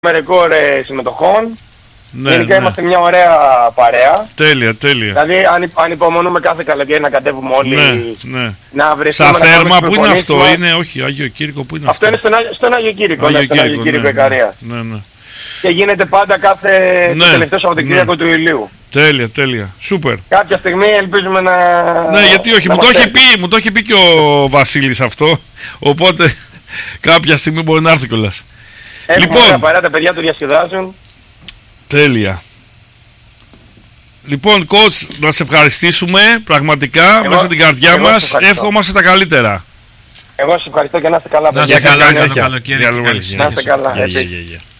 με ρεκόρ συμμετοχών. Ναι, Γενικά ναι. είμαστε μια ωραία παρέα. Τέλεια, τέλεια. Δηλαδή ανυπομονούμε κάθε καλοκαίρι να κατέβουμε όλοι. Ναι. Να βρεθούμε. Στα να Θέρμα, κάνουμε πού είναι τις αυτό, προπονήσεις είναι, όχι, Άγιο Κύρικο, πού είναι αυτό είναι στον Άγιο Κύρικο, Άγιο στον Άγιο Κύρικο Ικαρία. Ναι. Και γίνεται πάντα κάθε το τελευταίο Σαββατοκύριακο του Ηλίου. Τέλεια, σούπερ. Κάποια στιγμή ελπίζουμε να... Ναι, γιατί όχι, μου το έχει πει και ο Βασίλης αυτό, οπότε κάποια στιγμή μπορεί να έρθει κιόλας. Έχουμε παρέα, τα παιδιά του διασκεδάζουν. Τέλεια. Λοιπόν, coach, να σε ευχαριστήσουμε πραγματικά μέσα την καρδιά μας. Εύχομαστε τα καλύτερα. Εγώ σας ευχαριστώ και να είστε καλά. Να είστε καλά, Γεια. καλό καλοκαίρι. Να είστε καλά.